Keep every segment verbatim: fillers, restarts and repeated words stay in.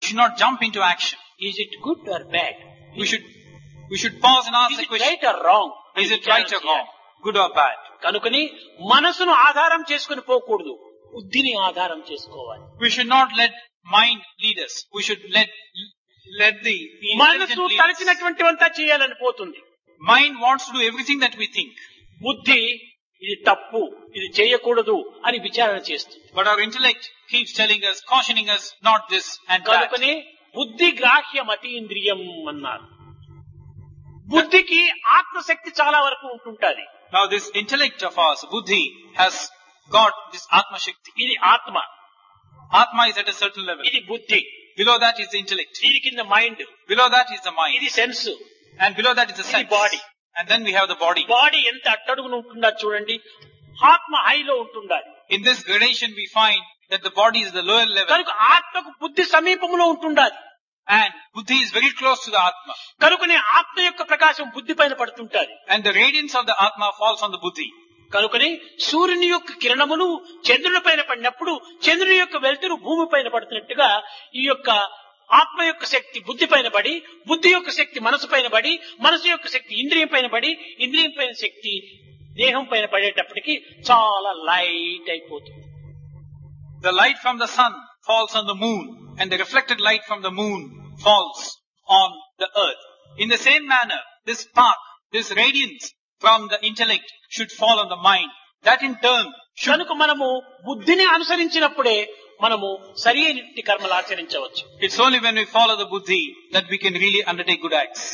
We should not jump into action. Is it good or bad? We should we should pause and ask Is the it question: right or wrong? is it right or wrong, good or bad? కనుకని మనసును ఆధారం చేసుకుని పోకూడదు, బుద్ధిని ఆధారం చేసుకోవాలి. We should not let mind lead us. We should let let the, the మనసు intelligent lead us. తలచినటువంటివంతా చేయాలని పోతుంది. Mind wants to do everything that we think, బుద్ధి ఇది తప్పు, ఇది చేయకూడదు అని విచారణ చేస్తుంది. but our intellect keeps telling us, cautioning us, not this and that. కనుకని బుద్ధి గ్రాహ్యం అతీంద్రియం అన్నారు. బుద్ధికి ఆత్మశక్తి చాలా వరకు ఉంటుంటది. Now this intellect of ours, buddhi, has got this atma shakti. ఇది ఆత్మ, Atma is at a certain level. ఇది బుద్ధి, Below that is the intellect. దీని కింద mind, Below that is the mind. ఇది sense, And below that is the ఇది sense. body. And then we have the body. Body ఎంత అట్టడుగున ఉంటుందా చూడండి, ఆత్మ హైలో ఉంటుండాలి. In this gradation we find that the body is the lower level. కనుక ఆత్మకు బుద్ధి సమీపంలో ఉంటుండాలి. And buddhi is very close to the atma. కనుకనే ఆత్మ యొక్క ప్రకాశం బుద్ధి పైన పడుతుంటాది. And the radiance of the atma falls on the buddhi. కనుకనే సూర్యుని యొక్క కిరణములు చంద్రుని పైన పడినప్పుడు చంద్రుని యొక్క వెలుతురు భూమి పైన పడుతున్నట్టుగా ఈ యొక్క ఆత్మ యొక్క శక్తి బుద్ధి పైన పడి, బుద్ధి యొక్క శక్తి మనసు పైన పడి, మనసు యొక్క శక్తి ఇంద్రియం పైన పడి, ఇంద్రియం పైన శక్తి దేహం పైన పడేటప్పటికి చాలా లైట్ అయిపోతుంది. The light from the sun falls on the moon, and the reflected light from the moon falls on the earth. In the same manner, this spark, this radiance from the intellect should fall on the mind. That in turn should... కనుక మనము బుద్ధిని అనుసరించినప్పుడే మనము సరి అయిన కర్మలు ఆచరించవచ్చు. It's only when we follow the buddhi that we can really undertake good acts.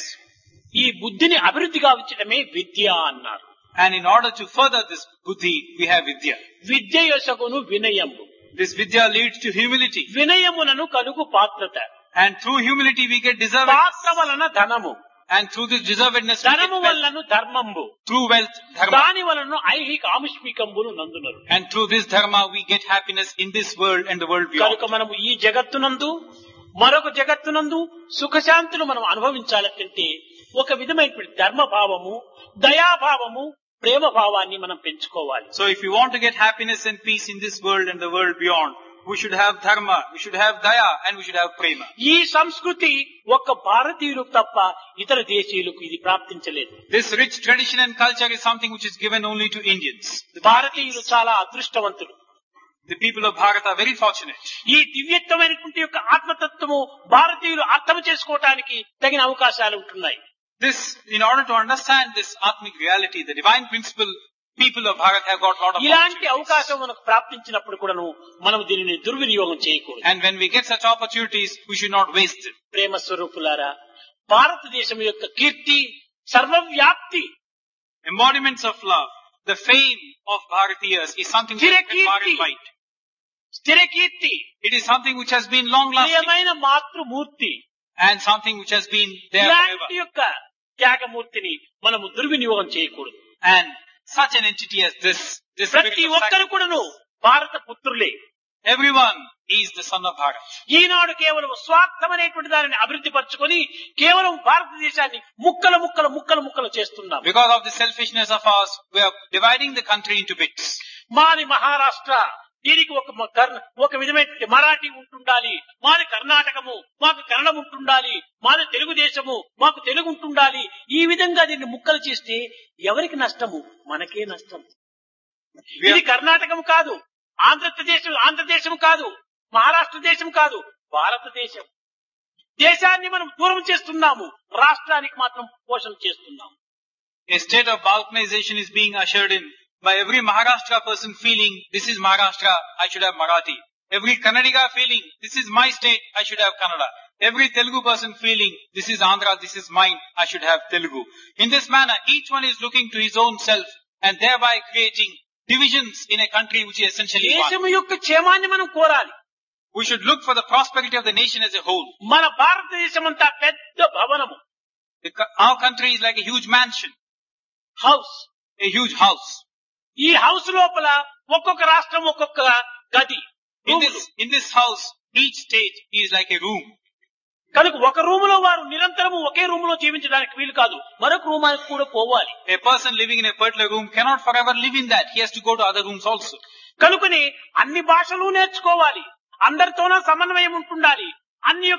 ఈ బుద్ధిని అభివృద్ధి గావించడమే విద్య అన్నారు. And in order to further this buddhi, we have vidya. విద్య యొసగును వినయము, This vidya leads to humility. వినయమునను కలుగు పాత్రత, And through humility we get deservedness. పాత్ర వలన ధనము, And through this deservedness we get ధనము wealth. వలన ధర్మంబు, Through wealth, dharma. దాని వలన ఐహిక ఆముష్మికంబులు నందునరు. And through this dharma we get happiness in this world and the world beyond. కనుక మనము ఈ జగత్తునందు మరొక జగత్తునందు సుఖశాంతులు మనం అనుభవించాలంటే ఒక విధమైనటువంటి ధర్మభావము, దయాభావము, ప్రేమ భావాన్ని మనం పెంచుకోవాలి. So if you want to get happiness and peace in this world and the world beyond, we should have dharma, we should have daya, and we should have prema. ఈ సంస్కృతి ఒక్క భారతీయులకు తప్ప ఇతర దేశీయులకు ఇది ప్రాప్తించలేదు. This rich tradition and culture is something which is given only to Indians. The భారతీయులు చాలా అదృష్టవంతులు. The people of Bharat are very fortunate. ఈ దివ్యత్వమైనటువంటి యొక్క ఆత్మతత్వము భారతీయులు అర్థం చేసుకోవటానికి తగిన అవకాశాలు ఉంటున్నాయి. This, in order to understand this Atmic reality, the divine principle, people of Bharat have got a lot of ఇలాంటి opportunities. అవకాశం మనకు ప్రాప్తించినప్పుడు కూడాను మనం దీనిని దుర్వినియోగం చేయకూడదు. And when we get such opportunities, we should not waste it. ప్రేమ స్వరూపులారా, భారతదేశం యొక్క కీర్తి సర్వవ్యాప్తి, Embodiments of love, the fame of Bharatiyas is something which has been far and wide. స్థిర కీర్తి, It is something which has been long lasting ప్రియమైన మాతృమూర్తి, and something which has been there ఇలాంటి forever. యొక్క త్యాగమూర్తిని మనము దుర్వినియోగం చేయకూడదు. And such an entity as this, this ప్రతి spirit of ఒక్కరు sacrifice, కూడాను భారత పుత్రులే. everyone is the son of Bharat. ఈనాడు కేవలం స్వార్థమనేటువంటి దానిని అభివృద్ధి పరచుకొని కేవలం భారతదేశాన్ని ముక్కలు ముక్కలు ముక్కలు ముక్కలు చేస్తున్నాం. Because of the selfishness of ours, we are dividing the country into bits. మాది మహారాష్ట్ర, దీనికి ఒక మ- కర్ణ- ఒక విధమైన మరాఠీ ఉంటుండాలి, మాది కర్ణాటకము, మాకు కన్నడం ఉంటుండాలి, మాది తెలుగుదేశము, మాకు తెలుగు ఉంటుండాలి. ఈ విధంగా దీన్ని ముక్కలు చేస్తే ఎవరికి నష్టము? మనకే నష్టం. ఇది కర్ణాటకం కాదు, ఆంధ్రప్రదేశం ఆంధ్రదేశం కాదు, మహారాష్ట్ర దేశం కాదు, భారతదేశం. దేశాన్ని మనం దూరం చేస్తున్నాము, రాష్ట్రానికి మాత్రం పోషణ చేస్తున్నాము. A state of balkanization is being ushered in by every Maharashtra person feeling, this is Maharashtra, I should have Marathi. Every Kannadiga feeling, this is my state, I should have Kannada. Every Telugu person feeling, this is Andhra, this is mine, I should have Telugu. In this manner, each one is looking to his own self and thereby creating divisions in a country which is essentially one. దేశం యొక్క క్షేమాన్ని మనం కోరాలి. We should look for the prosperity of the nation as a whole. మన భారతదేశం అంతా పెద్ద భవనము, The co- Our country is like a huge mansion, house. a huge house. ఈ హౌస్ లోపల ఒక్కొక్క రాష్ట్రం ఒక్కొక్క గది. In this, in this house, each state is like a room. కనుక ఒక రూమ్ లో వారు నిరంతరము ఒకే రూమ్ లో జీవించడానికి వీలు కాదు, మరొక రూమానికి కూడా పోవాలి. A person living in a particular room cannot forever live in that. He has to go to other rooms also. కనుకని అన్ని భాషలు నేర్చుకోవాలి, అందరితోనూ సమన్వయం ఉంటుండాలి, అన్ని